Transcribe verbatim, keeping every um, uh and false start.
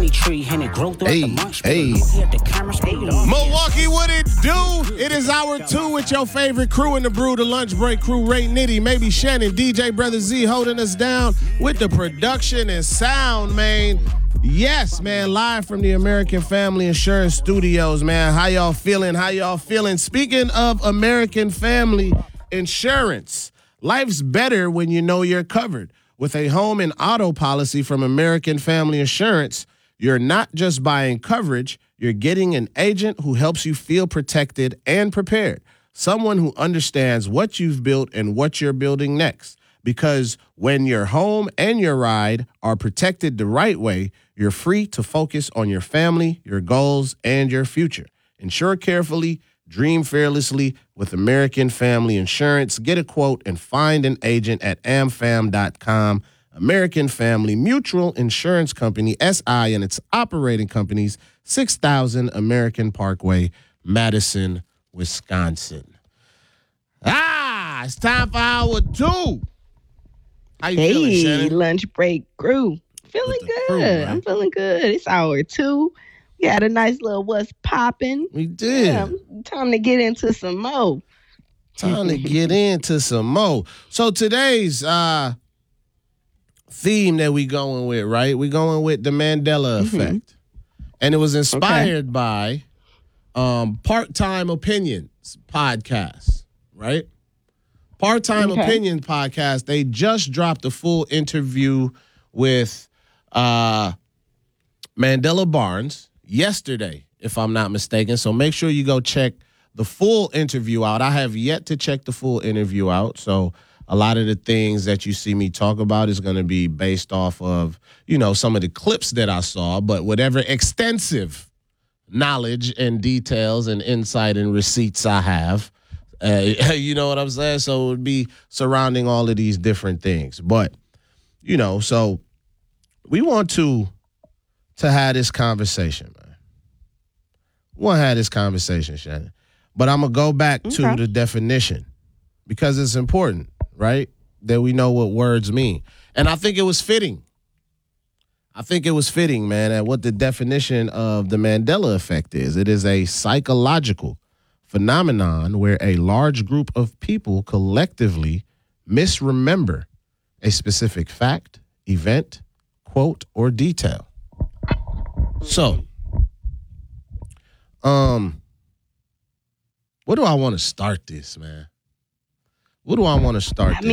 money tree and it grow throughout Hey, the munch. hey. The camera speed on. Milwaukee, what it do? It is hour two with your favorite crew in the brew, the lunch break crew, Ray Nitty, maybe Shannon, D J Brother Z holding us down with the production and sound, man. Yes, man, live from the American Family Insurance Studios, man. How y'all feeling? How y'all feeling? Speaking of American Family Insurance, life's better when you know you're covered. With a home and auto policy from American Family Insurance, you're not just buying coverage, you're getting an agent who helps you feel protected and prepared. Someone who understands what you've built and what you're building next. Because when your home and your ride are protected the right way, you're free to focus on your family, your goals, and your future. Insure carefully, dream fearlessly with American Family Insurance. Get a quote and find an agent at am fam dot com. American Family Mutual Insurance Company, S I, and its operating companies, six thousand American Parkway, Madison, Wisconsin. Ah, it's time for hour two. How you hey, feeling, Shannon? Lunch break crew. Feeling good. Crew, right? I'm feeling good. It's hour two. We had a nice little what's popping. We did. Yeah, time to get into some more. Time to get into some more. So today's uh, theme that we going with, right? We going with the Mandela Mm-hmm. effect. And it was inspired by um, Part-Time Opinions podcast, right? Part-Time Okay. Opinion podcast. They just dropped a full interview with uh, Mandela Barnes yesterday, if I'm not mistaken. So make sure you go check the full interview out. I have yet to check the full interview out. So a lot of the things that you see me talk about is going to be based off of, you know, some of the clips that I saw, but whatever extensive knowledge and details and insight and receipts I have, uh, you know what I'm saying? So it would be surrounding all of these different things. But, you know, so we want to to have this conversation, man. We want to have this conversation, Shannon. But I'm going to go back to Okay. the definition because it's important, right, that we know what words mean. And I think it was fitting. I think it was fitting, man, at what the definition of the Mandela effect is. It is a psychological phenomenon where a large group of people collectively misremember a specific fact, event, quote, or detail. So, um, where do I want to start this, man? Where do I want to start I this?